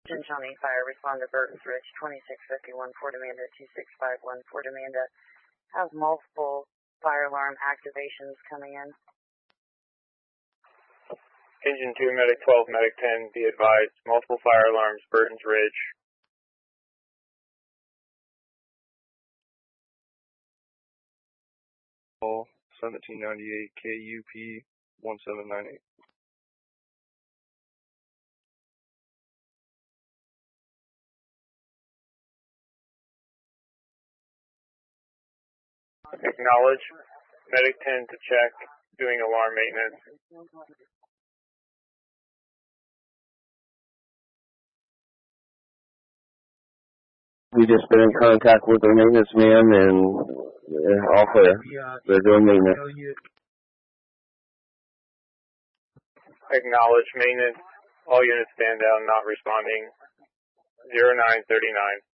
County Fire, respond to Burton's Ridge, 2651, Fort Amanda, 2651, Fort Amanda. Have multiple fire alarm activations coming in. Engine 2, Medic 12, Medic 10, be advised, multiple fire alarms, Burton's Ridge. Call 1798 KUP 1798. Acknowledge. Medic 10 to check, doing alarm maintenance. We just been in contact with the maintenance man and all clear. They're doing maintenance. Acknowledge maintenance. All units stand down, not responding. 0939.